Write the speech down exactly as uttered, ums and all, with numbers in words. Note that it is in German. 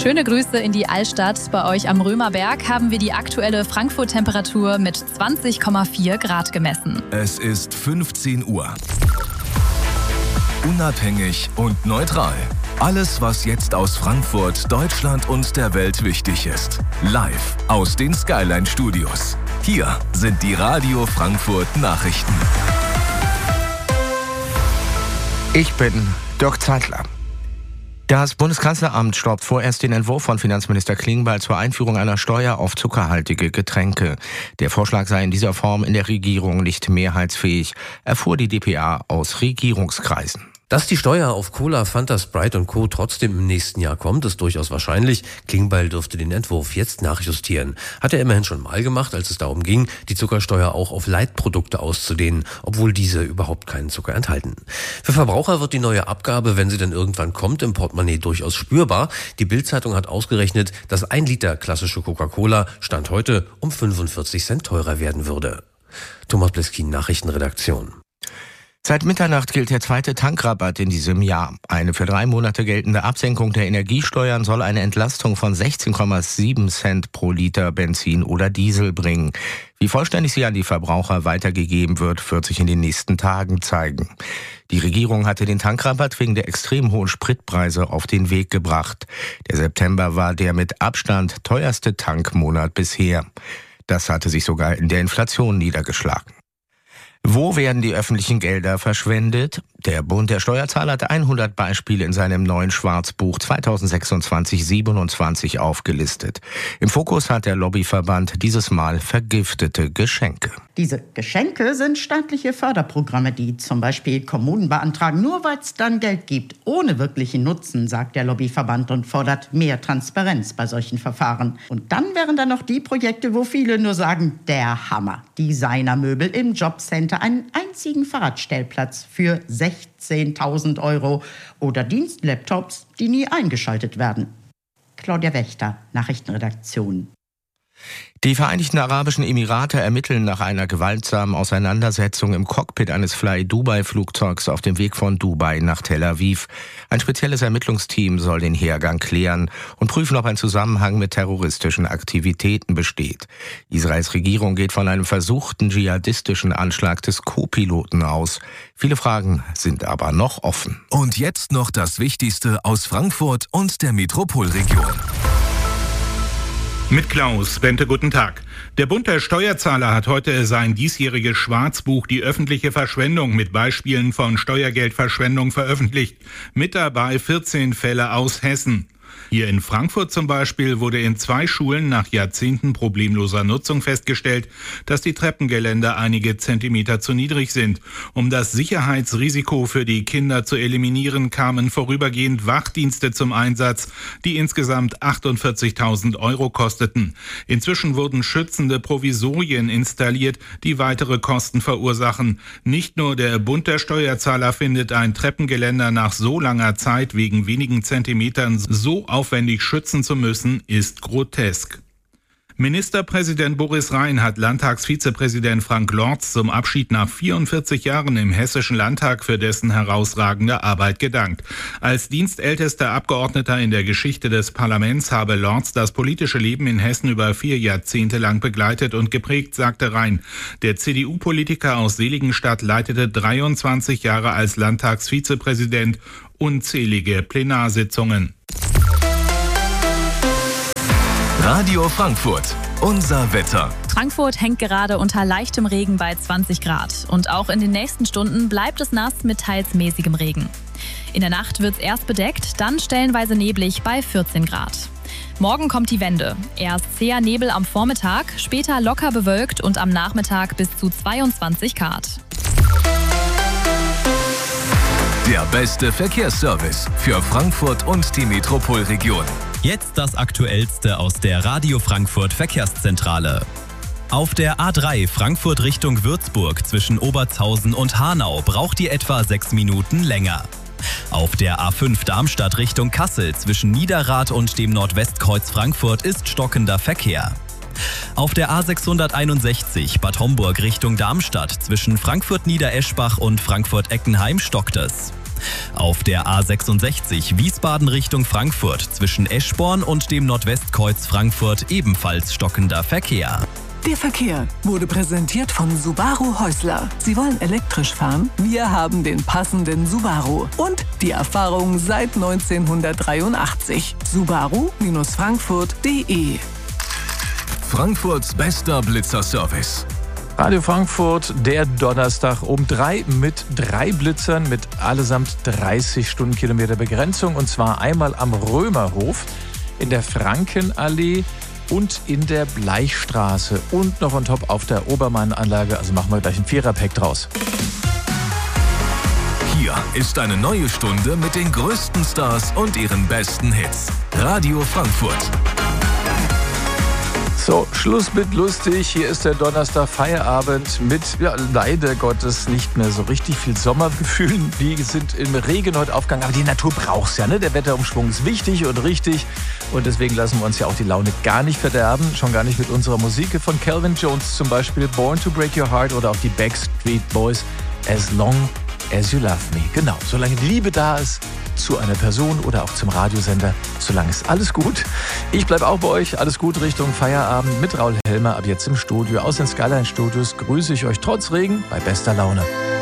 Schöne Grüße in die Altstadt. Bei euch am Römerberg haben wir die aktuelle Frankfurt-Temperatur mit zwanzig Komma vier Grad gemessen. Es ist fünfzehn Uhr. Unabhängig und neutral. Alles, was jetzt aus Frankfurt, Deutschland und der Welt wichtig ist. Live aus den Skyline Studios. Hier sind die Radio Frankfurt Nachrichten. Ich bin Dirk Zeitler. Das Bundeskanzleramt stoppt vorerst den Entwurf von Finanzminister Klingbeil zur Einführung einer Steuer auf zuckerhaltige Getränke. Der Vorschlag sei in dieser Form in der Regierung nicht mehrheitsfähig, erfuhr die D P A aus Regierungskreisen. Dass die Steuer auf Cola, Fanta, Sprite und Co. trotzdem im nächsten Jahr kommt, ist durchaus wahrscheinlich. Klingbeil dürfte den Entwurf jetzt nachjustieren. Hat er immerhin schon mal gemacht, als es darum ging, die Zuckersteuer auch auf Leitprodukte auszudehnen, obwohl diese überhaupt keinen Zucker enthalten. Für Verbraucher wird die neue Abgabe, wenn sie dann irgendwann kommt, im Portemonnaie durchaus spürbar. Die Bild-Zeitung hat ausgerechnet, dass ein Liter klassische Coca-Cola Stand heute um fünfundvierzig Cent teurer werden würde. Thomas Bleskin, Nachrichtenredaktion. Seit Mitternacht gilt der zweite Tankrabatt in diesem Jahr. Eine für drei Monate geltende Absenkung der Energiesteuern soll eine Entlastung von sechzehn Komma sieben Cent pro Liter Benzin oder Diesel bringen. Wie vollständig sie an die Verbraucher weitergegeben wird, wird sich in den nächsten Tagen zeigen. Die Regierung hatte den Tankrabatt wegen der extrem hohen Spritpreise auf den Weg gebracht. Der September war der mit Abstand teuerste Tankmonat bisher. Das hatte sich sogar in der Inflation niedergeschlagen. Wo werden die öffentlichen Gelder verschwendet? Der Bund der Steuerzahler hat hundert Beispiele in seinem neuen Schwarzbuch zweitausendsechsundzwanzig siebenundzwanzig aufgelistet. Im Fokus hat der Lobbyverband dieses Mal vergiftete Geschenke. Diese Geschenke sind staatliche Förderprogramme, die zum Beispiel Kommunen beantragen, nur weil es dann Geld gibt, ohne wirklichen Nutzen, sagt der Lobbyverband und fordert mehr Transparenz bei solchen Verfahren. Und dann wären da noch die Projekte, wo viele nur sagen, der Hammer. Designermöbel im Jobcenter, einen einzigen Fahrradstellplatz für sechzehntausend Euro oder Dienstlaptops, die nie eingeschaltet werden. Claudia Wächter, Nachrichtenredaktion. Die Vereinigten Arabischen Emirate ermitteln nach einer gewaltsamen Auseinandersetzung im Cockpit eines Fly-Dubai-Flugzeugs auf dem Weg von Dubai nach Tel Aviv. Ein spezielles Ermittlungsteam soll den Hergang klären und prüfen, ob ein Zusammenhang mit terroristischen Aktivitäten besteht. Israels Regierung geht von einem versuchten dschihadistischen Anschlag des Co-Piloten aus. Viele Fragen sind aber noch offen. Und jetzt noch das Wichtigste aus Frankfurt und der Metropolregion. Mit Klaus Bente, guten Tag. Der Bund der Steuerzahler hat heute sein diesjähriges Schwarzbuch Die öffentliche Verschwendung mit Beispielen von Steuergeldverschwendung veröffentlicht. Mit dabei vierzehn Fälle aus Hessen. Hier in Frankfurt zum Beispiel wurde in zwei Schulen nach Jahrzehnten problemloser Nutzung festgestellt, dass die Treppengeländer einige Zentimeter zu niedrig sind. Um das Sicherheitsrisiko für die Kinder zu eliminieren, kamen vorübergehend Wachdienste zum Einsatz, die insgesamt achtundvierzigtausend Euro kosteten. Inzwischen wurden schützende Provisorien installiert, die weitere Kosten verursachen. Nicht nur der Bund der Steuerzahler findet ein Treppengeländer nach so langer Zeit wegen wenigen Zentimetern so aufwendig schützen zu müssen, ist grotesk. Ministerpräsident Boris Rhein hat Landtagsvizepräsident Frank Lorz zum Abschied nach vierundvierzig Jahren im Hessischen Landtag für dessen herausragende Arbeit gedankt. Als dienstältester Abgeordneter in der Geschichte des Parlaments habe Lorz das politische Leben in Hessen über vier Jahrzehnte lang begleitet und geprägt, sagte Rhein. Der C D U-Politiker aus Seligenstadt leitete dreiundzwanzig Jahre als Landtagsvizepräsident unzählige Plenarsitzungen. Radio Frankfurt, unser Wetter. Frankfurt hängt gerade unter leichtem Regen bei zwanzig Grad. Und auch in den nächsten Stunden bleibt es nass mit teils mäßigem Regen. In der Nacht wird es erst bedeckt, dann stellenweise neblig bei vierzehn Grad. Morgen kommt die Wende. Erst zäher Nebel am Vormittag, später locker bewölkt und am Nachmittag bis zu zweiundzwanzig Grad. Der beste Verkehrsservice für Frankfurt und die Metropolregion. Jetzt das Aktuellste aus der Radio Frankfurt Verkehrszentrale. Auf der A drei Frankfurt Richtung Würzburg zwischen Obertshausen und Hanau braucht ihr etwa sechs Minuten länger. Auf der A fünf Darmstadt Richtung Kassel zwischen Niederrad und dem Nordwestkreuz Frankfurt ist stockender Verkehr. Auf der A sechshunderteinundsechzig Bad Homburg Richtung Darmstadt zwischen Frankfurt-Niedereschbach und Frankfurt-Eckenheim stockt es. Auf der A sechsundsechzig Wiesbaden Richtung Frankfurt zwischen Eschborn und dem Nordwestkreuz Frankfurt ebenfalls stockender Verkehr. Der Verkehr wurde präsentiert von Subaru Häusler. Sie wollen elektrisch fahren? Wir haben den passenden Subaru. Und die Erfahrung seit neunzehnhundertdreiundachtzig. Subaru Frankfurt punkt de. Frankfurts bester Blitzerservice. Radio Frankfurt, der Donnerstag um drei mit drei Blitzern mit allesamt dreißig Stundenkilometer Begrenzung. Und zwar einmal am Römerhof, in der Frankenallee und in der Bleichstraße und noch on top auf der Obermann-Anlage. Also machen wir gleich ein Viererpack draus. Hier ist eine neue Stunde mit den größten Stars und ihren besten Hits. Radio Frankfurt. So, Schluss mit lustig. Hier ist der Donnerstag Feierabend mit, ja, leider Gottes nicht mehr so richtig viel Sommergefühlen. Die sind im Regen heute aufgegangen. Aber die Natur braucht's ja, ne? Der Wetterumschwung ist wichtig und richtig. Und deswegen lassen wir uns ja auch die Laune gar nicht verderben. Schon gar nicht mit unserer Musik von Calvin Jones zum Beispiel. Born to Break Your Heart oder auch die Backstreet Boys. As Long as You Love Me. Genau, solange die Liebe da ist zu einer Person oder auch zum Radiosender, solange ist alles gut. Ich bleibe auch bei euch. Alles gut Richtung Feierabend mit Raul Helmer ab jetzt im Studio. Aus den Skyline Studios grüße ich euch trotz Regen bei bester Laune.